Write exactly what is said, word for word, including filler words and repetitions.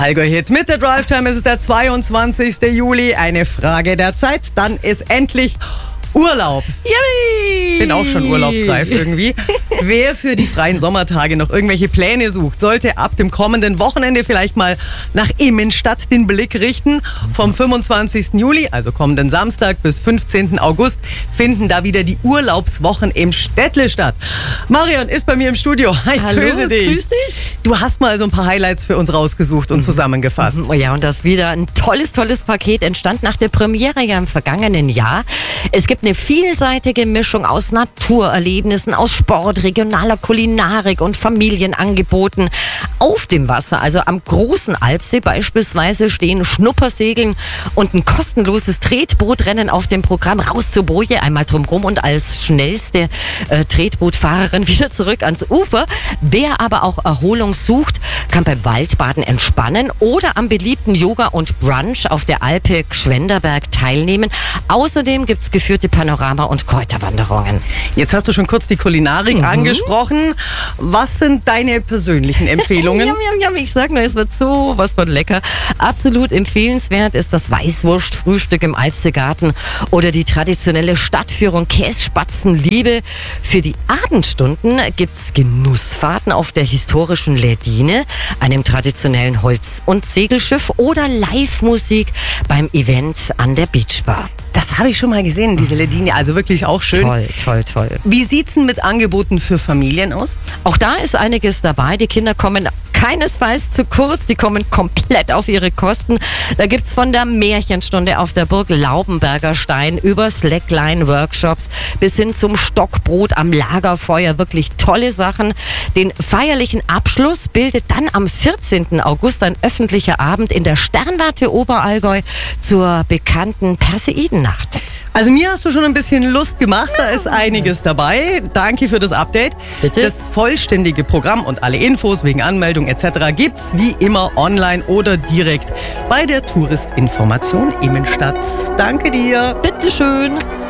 Allgäu-Hit mit der Drive-Time. Es ist der zweiundzwanzigster Juli. Eine Frage der Zeit. Dann ist endlich Urlaub. Yummy! Bin auch schon urlaubsreif irgendwie. Wer für die freien Sommertage noch irgendwelche Pläne sucht, sollte ab dem kommenden Wochenende vielleicht mal nach Immenstadt den Blick richten. Vom fünfundzwanzigsten Juli, also kommenden Samstag, bis fünfzehnten August finden da wieder die Urlaubswochen im Städtle statt. Marion ist bei mir im Studio. Hi, Hallo, grüße dich. grüß dich. Du hast mal so ein paar Highlights für uns rausgesucht und mhm. zusammengefasst. Oh ja, und das wieder ein tolles, tolles Paket entstand nach der Premiere ja im vergangenen Jahr. Es gibt eine vielseitige Mischung aus Naturerlebnissen, aus Sport, regionaler Kulinarik und Familienangeboten. Auf dem Wasser, also am großen Alpsee beispielsweise, stehen Schnuppersegeln und ein kostenloses Tretbootrennen auf dem Programm. Raus zur Boje, einmal drumherum und als schnellste äh, Tretbootfahrerin wieder zurück ans Ufer. Wer aber auch Erholung sucht, kann beim Waldbaden entspannen oder am beliebten Yoga und Brunch auf der Alpe Gschwenderberg teilnehmen. Außerdem gibt's geführte Panorama- und Kräuterwanderungen. Jetzt hast du schon kurz die Kulinarik mhm. angesprochen. Was sind deine persönlichen Empfehlungen? Jam, jam, jam. Ich sag nur, es wird so was von lecker. Absolut empfehlenswert ist das Weißwurstfrühstück im Alpseegarten oder die traditionelle Stadtführung Kässpatzen-Liebe. Für die Abendstunden gibt's Genussfahrten auf der historischen Lädine, einem traditionellen Holz- und Segelschiff oder Live-Musik beim Event an der Beachbar. Das habe ich schon mal gesehen, diese Lädine, also wirklich auch schön. Toll, toll, toll. Wie sieht's denn mit Angeboten für Familien aus? Auch da ist einiges dabei. Die Kinder kommen keinesfalls zu kurz, die kommen komplett auf ihre Kosten. Da gibt's von der Märchenstunde auf der Burg Laubenberger Stein über Slackline-Workshops bis hin zum Stockbrot am Lagerfeuer. Wirklich tolle Sachen. Den feierlichen Abschluss bildet dann am vierzehnten August ein öffentlicher Abend in der Sternwarte Oberallgäu zur bekannten Perseidennacht. Also mir hast du schon ein bisschen Lust gemacht, da ist einiges dabei. Danke für das Update. Bitte? Das vollständige Programm und alle Infos wegen Anmeldung et cetera gibt's wie immer online oder direkt bei der Touristinformation Immenstadt. Danke dir. Bitteschön.